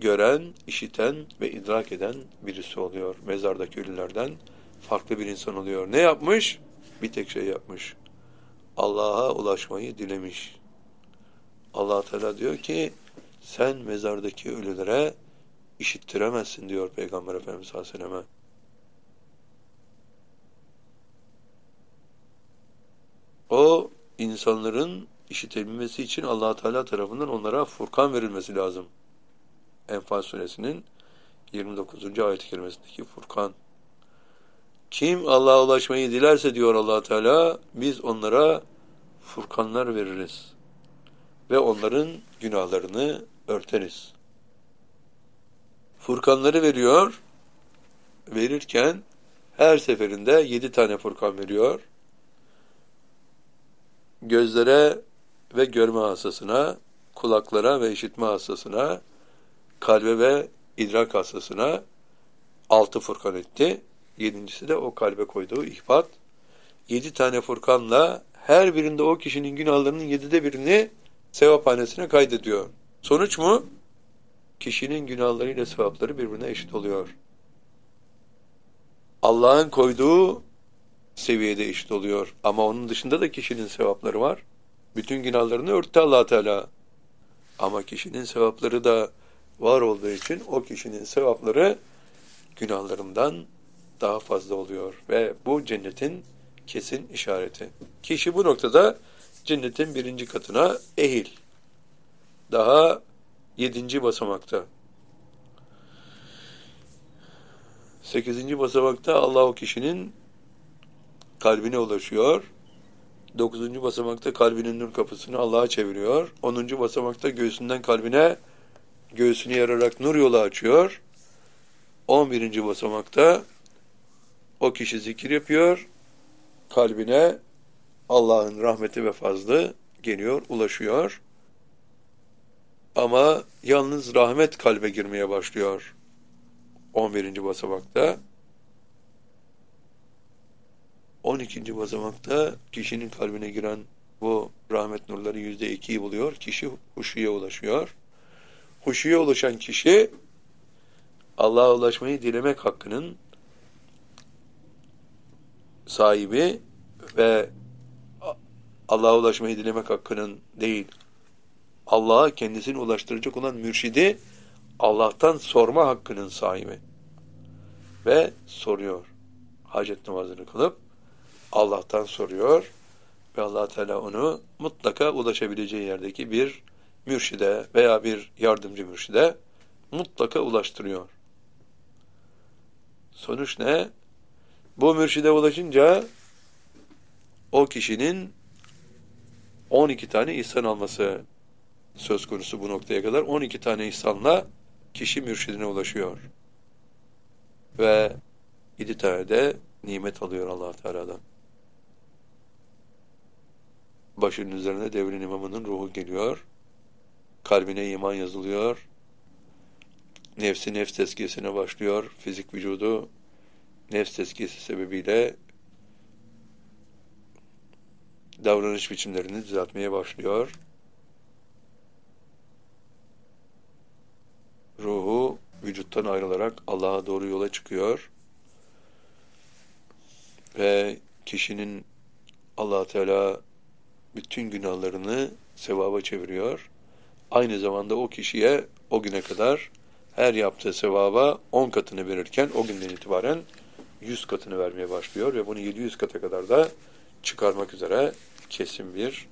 gören, işiten ve idrak eden birisi oluyor. Mezardaki ölülerden farklı bir insan oluyor. Ne yapmış? Bir tek şey yapmış. Allah'a ulaşmayı dilemiş. Allah Teala diyor ki sen mezardaki ölülere işittiremezsin diyor Peygamber Efendimiz sallallahu aleyhi ve selleme. O insanların işitebilmesi için Allah Teala tarafından onlara Furkan verilmesi lazım. Enfal suresinin 29. ayet-i kerimesindeki Furkan. Kim Allah'a ulaşmayı dilerse diyor Allah Teala biz onlara Furkanlar veririz ve onların günahlarını örteriz. Furkanları veriyor. Verirken her seferinde 7 tane Furkan veriyor. Gözlere ve görme hastasına, kulaklara ve işitme hastasına, kalbe ve idrak hastasına 6 Furkan etti. 7.'si de o kalbe koyduğu ihbat. 7 tane Furkanla her birinde o kişinin günahlarının 7'de birini sevaphanesine kaydediyor. Sonuç mu? Kişinin günahlarıyla sevapları birbirine eşit oluyor. Allah'ın koyduğu seviyede eşit oluyor. Ama onun dışında da kişinin sevapları var. Bütün günahlarını örttü Allah Teala. Ama kişinin sevapları da var olduğu için o kişinin sevapları günahlarından daha fazla oluyor. Ve bu cennetin kesin işareti. Kişi bu noktada cennetin 1. katına ehil. Daha 7. basamakta. 8. basamakta Allah o kişinin kalbine ulaşıyor. 9. basamakta kalbinin nur kapısını Allah'a çeviriyor. 10. basamakta göğsünden kalbine göğsünü yararak nur yolu açıyor. 11. basamakta o kişi zikir yapıyor. Kalbine Allah'ın rahmeti ve fazlı geliyor, ulaşıyor. Ama yalnız rahmet kalbe girmeye başlıyor. 11. basamakta. 12. basamakta kişinin kalbine giren bu rahmet nurları %2'yi buluyor. Kişi huşuya ulaşıyor. Huşuya ulaşan kişi Allah'a ulaşmayı dilemek hakkının sahibi ve Allah'a ulaşmayı dilemek hakkının değil, Allah'a kendisini ulaştıracak olan mürşidi Allah'tan sorma hakkının sahibi. Ve soruyor. Hacet namazını kılıp Allah'tan soruyor ve Allah Teala onu mutlaka ulaşabileceği yerdeki bir mürşide veya bir yardımcı mürşide mutlaka ulaştırıyor. Sonuç ne? Bu mürşide ulaşınca o kişinin 12 tane ihsan alması söz konusu bu noktaya kadar. 12 tane ihsanla kişi mürşidine ulaşıyor. Ve 7 tane de nimet alıyor Allah Teala'dan. Başının üzerine devrin imamının ruhu geliyor. Kalbine iman yazılıyor. Nefsi nefs tezkiyesine başlıyor. Fizik vücudu nefs tezkiyesi sebebiyle davranış biçimlerini düzeltmeye başlıyor. Ruhu vücuttan ayrılarak Allah'a doğru yola çıkıyor. Ve kişinin Allah Teala bütün günahlarını sevaba çeviriyor. Aynı zamanda o kişiye o güne kadar her yaptığı sevaba 10 katını verirken o günden itibaren 100 katını vermeye başlıyor ve bunu 700 kata kadar da çıkarmak üzere kesin bir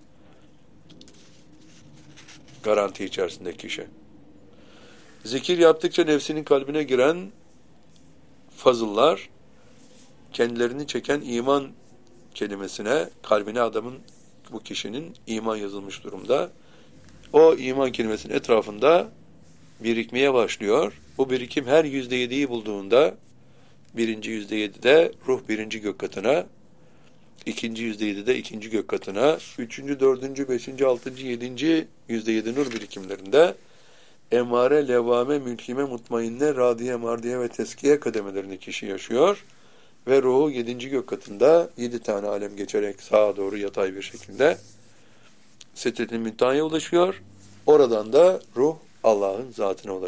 garanti içerisinde kişi. Zikir yaptıkça nefsinin kalbine giren fazıllar kendilerini çeken iman kelimesine, kalbine adamın, bu kişinin iman yazılmış durumda. O iman kelimesinin etrafında birikmeye başlıyor. Bu birikim her %7'yi bulduğunda birinci %7'de ruh 1. gök katına, ikinci %7'de 2. gök katına, 3., 4., 5., 6., 7. %7 nur birikimlerinde emmare, levvame, mülkime, mutmainne, radiye, mardiye ve teskiye kademelerini kişi yaşıyor. Ve ruhu 7. gök katında 7 tane alem geçerek sağa doğru yatay bir şekilde Sidret-i Münteha'ya ulaşıyor. Oradan da ruh Allah'ın zatına ulaşıyor.